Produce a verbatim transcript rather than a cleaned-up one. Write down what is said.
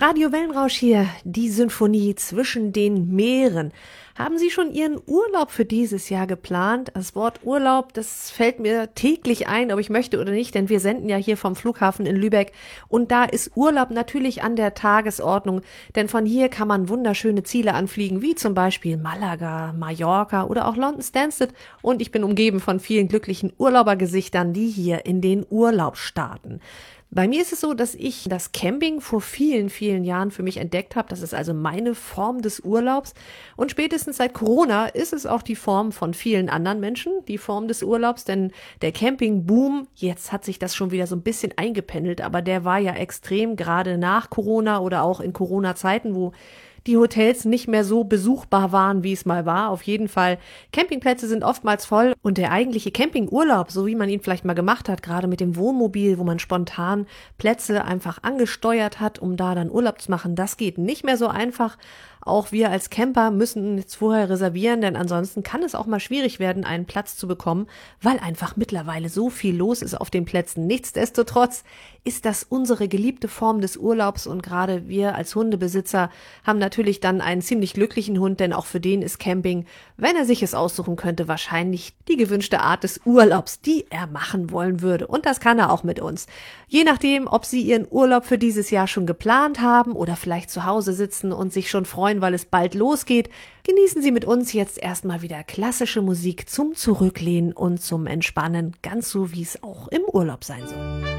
Radio Wellenrausch hier, die Symphonie zwischen den Meeren. Haben Sie schon Ihren Urlaub für dieses Jahr geplant? Das Wort Urlaub, das fällt mir täglich ein, ob ich möchte oder nicht, denn wir senden ja hier vom Flughafen in Lübeck und da ist Urlaub natürlich an der Tagesordnung, denn von hier kann man wunderschöne Ziele anfliegen, wie zum Beispiel Malaga, Mallorca oder auch London Stansted und ich bin umgeben von vielen glücklichen Urlaubergesichtern, die hier in den Urlaub starten. Bei mir ist es so, dass ich das Camping vor vielen, vielen Jahren für mich entdeckt habe. Das ist also meine Form des Urlaubs. Und spätestens seit Corona ist es auch die Form von vielen anderen Menschen, die Form des Urlaubs. Denn der Campingboom, jetzt hat sich das schon wieder so ein bisschen eingependelt, aber der war ja extrem, gerade nach Corona oder auch in Corona-Zeiten, wo die Hotels nicht mehr so besuchbar waren, wie es mal war. Auf jeden Fall, Campingplätze sind oftmals voll und der eigentliche Campingurlaub, so wie man ihn vielleicht mal gemacht hat, gerade mit dem Wohnmobil, wo man spontan Plätze einfach angesteuert hat, um da dann Urlaub zu machen, das geht nicht mehr so einfach. Auch wir als Camper müssen jetzt vorher reservieren, denn ansonsten kann es auch mal schwierig werden, einen Platz zu bekommen, weil einfach mittlerweile so viel los ist auf den Plätzen. Nichtsdestotrotz ist das unsere geliebte Form des Urlaubs und gerade wir als Hundebesitzer haben natürlich dann einen ziemlich glücklichen Hund, denn auch für den ist Camping, wenn er sich es aussuchen könnte, wahrscheinlich die gewünschte Art des Urlaubs, die er machen wollen würde. Und das kann er auch mit uns. Je nachdem, ob Sie Ihren Urlaub für dieses Jahr schon geplant haben oder vielleicht zu Hause sitzen und sich schon freuen, weil es bald losgeht, genießen Sie mit uns jetzt erstmal wieder klassische Musik zum Zurücklehnen und zum Entspannen, ganz so wie es auch im Urlaub sein soll.